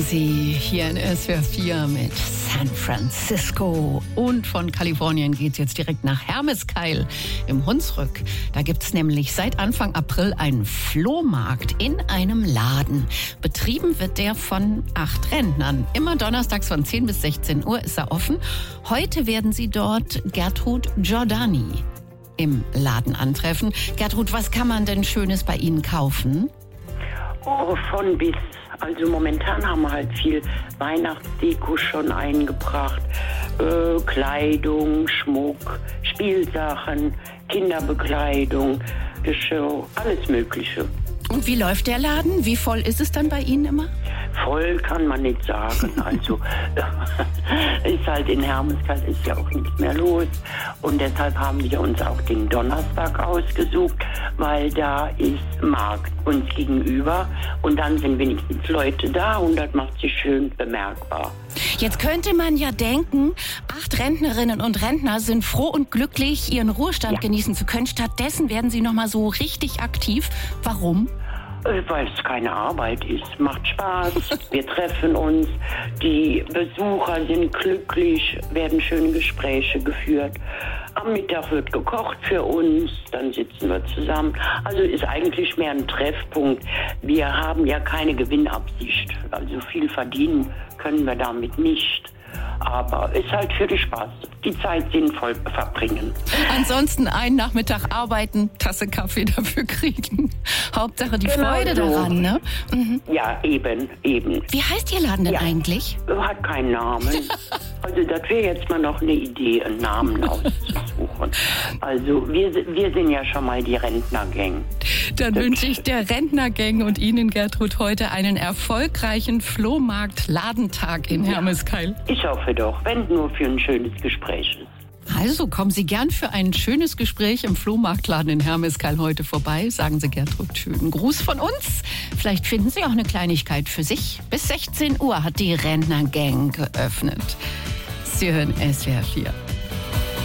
Sie hier in SWR 4 mit San Francisco. Und von Kalifornien geht's jetzt direkt nach Hermeskeil im Hunsrück. Da gibt's nämlich seit Anfang April einen Flohmarkt in einem Laden. Betrieben wird der von 8 Rentnern. Immer donnerstags von 10 bis 16 Uhr ist er offen. Heute werden Sie dort Gertrud Giordani im Laden antreffen. Gertrud, was kann man denn Schönes bei Ihnen kaufen? Oh, von bis. Also momentan haben wir halt viel Weihnachtsdeko schon eingebracht. Kleidung, Schmuck, Spielsachen, Kinderbekleidung, Geschirr, alles Mögliche. Und wie läuft der Laden? Wie voll ist es dann bei Ihnen immer? Voll kann man nicht sagen. Also ist halt in Hermeskeil ist ja auch nichts mehr los. Und deshalb haben wir uns auch den Donnerstag ausgesucht, weil da ist Markt uns gegenüber. Und dann sind wenigstens Leute da und das macht sich schön bemerkbar. Jetzt könnte man ja denken, 8 Rentnerinnen und Rentner sind froh und glücklich, ihren Ruhestand genießen zu können. Stattdessen werden sie nochmal so richtig aktiv. Warum? Weil es keine Arbeit ist. Macht Spaß. Wir treffen uns. Die Besucher sind glücklich, werden schöne Gespräche geführt. Am Mittag wird gekocht für uns, dann sitzen wir zusammen. Also ist eigentlich mehr ein Treffpunkt. Wir haben ja keine Gewinnabsicht. Also viel verdienen können wir damit nicht. Aber es ist halt für den Spaß. Die Zeit sinnvoll verbringen. Ansonsten einen Nachmittag arbeiten, Tasse Kaffee dafür kriegen. Hauptsache die Freude daran, ne? Mhm. Ja, eben. Wie heißt Ihr Laden denn eigentlich? Hat keinen Namen. Also das wäre jetzt mal noch eine Idee, einen Namen auszusuchen. Also wir sind ja schon mal die Rentnergang. Dann wünsche ich der Rentnergang und Ihnen, Gertrud, heute einen erfolgreichen Flohmarkt-Ladentag in Hermeskeil. Ich hoffe doch, wenn nur für ein schönes Gespräch ist. Also kommen Sie gern für ein schönes Gespräch im Flohmarktladen in Hermeskeil heute vorbei. Sagen Sie Gertrud schönen Gruß von uns. Vielleicht finden Sie auch eine Kleinigkeit für sich. Bis 16 Uhr hat die Rentnergang geöffnet. Sie hören SWR 4.